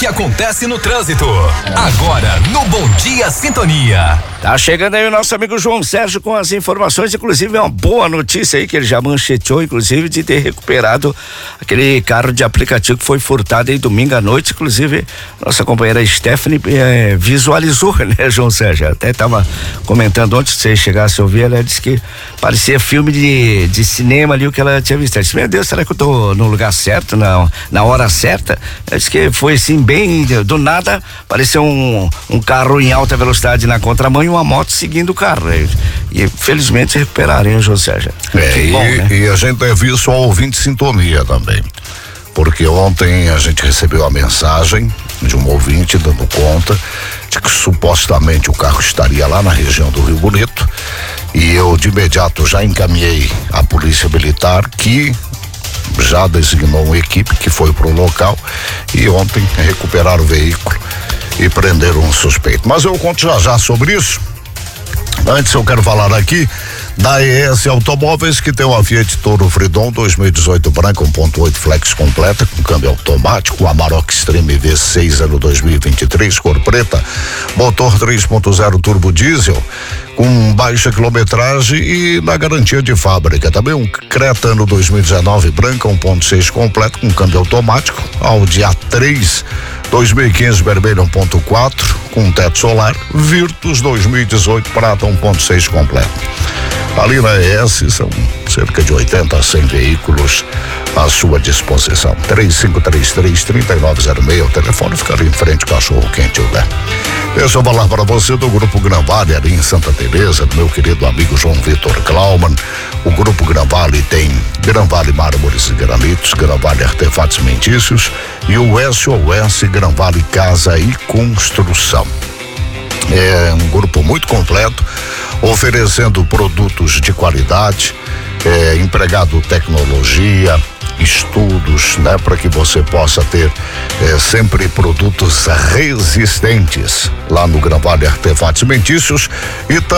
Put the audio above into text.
acontece no trânsito. Agora, no Bom Dia Sintonia. Tá chegando aí o nosso amigo João Sérgio com as informações, inclusive é uma boa notícia aí que ele já mancheteou, inclusive, de ter recuperado aquele carro de aplicativo que foi furtado aí domingo à noite, inclusive nossa companheira Stephanie visualizou, né, João Sérgio? Até tava comentando ontem, se você chegasse a ouvir, ela disse que parecia filme de cinema ali o que ela tinha visto. Ela disse, meu Deus, será que eu tô no lugar certo, na hora certa? Ela disse que foi assim, bem do nada, pareceu um carro em alta velocidade na contramão e uma moto seguindo o carro. E felizmente recuperaram, hein, João Sérgio? Bom, né? E a gente deve isso ao ouvinte sintonia também. Porque ontem a gente recebeu a mensagem de um ouvinte dando conta de que supostamente o carro estaria lá na região do Rio Bonito, e eu de imediato já encaminhei a polícia militar, que já designou uma equipe que foi pro local, e ontem recuperaram o veículo e prenderam um suspeito. Mas eu conto já sobre isso. Antes eu quero falar aqui da ES Automóveis, que tem uma Fiat Toro Freedom 2018 branca 1.8 flex completa com câmbio automático, Amarok Extreme V6 ano 2023 cor preta, motor 3.0 turbo diesel com baixa quilometragem e na garantia de fábrica. Também um Creta ano 2019 branca 1.6 completo com câmbio automático, Audi A3 2015 vermelho 1.4 com teto solar, Virtus 2018 prata 1.6 completo. Ali na ES são cerca de 80 a 100 veículos à sua disposição. 3533-3906, o telefone fica ali em frente ao Cachorro Quente, né? Deixa eu falar para você do Grupo Gran Vale ali em Santa Teresa, do meu querido amigo João Vitor Klauman. O Grupo Gran Vale tem Gran Vale Mármores e Granitos, Gran Vale Artefatos Mentícios e o SOS Gran Vale Casa e Construção. É um grupo muito completo, oferecendo produtos de qualidade, empregado tecnologia, estudos, né, para que você possa ter sempre produtos resistentes lá no Gran Vale Artefatos Mentícios e